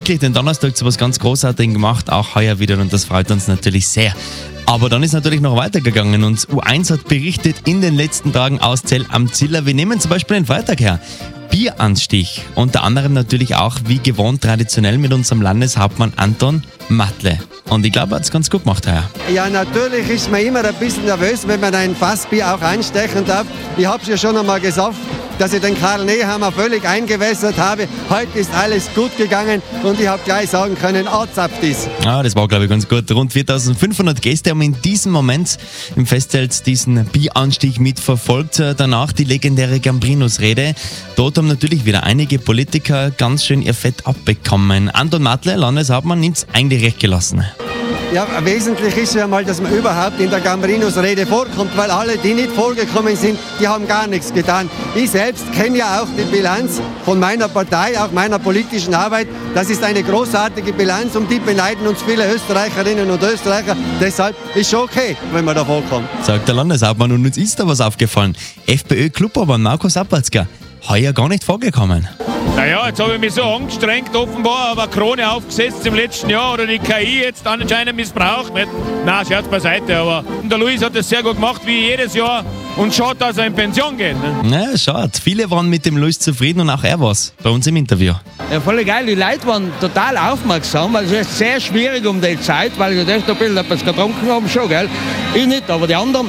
wirklich den Donnerstag zu was ganz Großartigem gemacht, auch heuer wieder, und das freut uns natürlich sehr. Aber dann ist natürlich noch weitergegangen und U1 hat berichtet in den letzten Tagen aus Zell am Ziller. Wir nehmen zum Beispiel den Freitag her. Bieranstich. Unter anderem natürlich auch wie gewohnt traditionell mit unserem Landeshauptmann Anton Matle. Und ich glaube, er hat es ganz gut gemacht heuer. Ja, natürlich ist man immer ein bisschen nervös, wenn man ein Fassbier auch einstechen darf. Ich habe es ja schon einmal gesagt, dass ich den Karl Nehammer völlig eingewässert habe. Heute ist alles gut gegangen und ich habe gleich sagen können, zapft ist. Ja, das war, glaube ich, ganz gut. Rund 4500 Gäste haben in diesem Moment im Festzelt diesen Bieranstieg mitverfolgt. Danach die legendäre Gambrinus-Rede. Dort haben natürlich wieder einige Politiker ganz schön ihr Fett abbekommen. Anton Matle, Landeshauptmann, nimmt es eigentlich recht gelassen. Ja, wesentlich ist ja mal, dass man überhaupt in der Gambrinus-Rede vorkommt, weil alle, die nicht vorgekommen sind, die haben gar nichts getan. Ich selbst kenne ja auch die Bilanz von meiner Partei, auch meiner politischen Arbeit. Das ist eine großartige Bilanz, um die beneiden uns viele Österreicherinnen und Österreicher. Deshalb ist schon okay, wenn man da vorkommt. Sagt der Landeshauptmann, und uns ist da was aufgefallen. FPÖ-Clubobmann Markus Apatzka, heuer gar nicht vorgekommen. Naja, jetzt habe ich mich so angestrengt, offenbar, aber Krone aufgesetzt im letzten Jahr oder die KI jetzt anscheinend missbraucht. Nicht? Nein, Scherz beiseite, aber der Luis hat das sehr gut gemacht, wie jedes Jahr, und schaut, dass er in Pension geht. Ne? Ja, schaut. Viele waren mit dem Luis zufrieden und auch er war's bei uns im Interview. Ja, voll geil. Die Leute waren total aufmerksam, weil es ist sehr schwierig um die Zeit, weil ich echt ein bisschen etwas getrunken habe, schon, gell? Ich nicht, aber die anderen.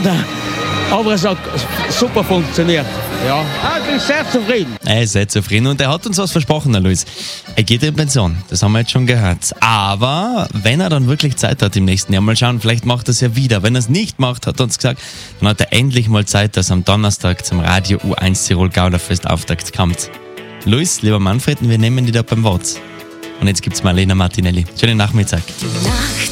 Aber es hat super funktioniert. Ja, ich bin sehr zufrieden. Er ist sehr zufrieden und er hat uns was versprochen, der Luis. Er geht in Pension, das haben wir jetzt schon gehört. Aber wenn er dann wirklich Zeit hat im nächsten Jahr, mal schauen, vielleicht macht er es ja wieder. Wenn er es nicht macht, hat er uns gesagt, dann hat er endlich mal Zeit, dass er am Donnerstag zum Radio U1 Tirol Gauderfest Auftakt kommt. Luis, lieber Manfred, wir nehmen dich da beim Wort. Und jetzt gibt's Marlena Martinelli. Schönen Nachmittag.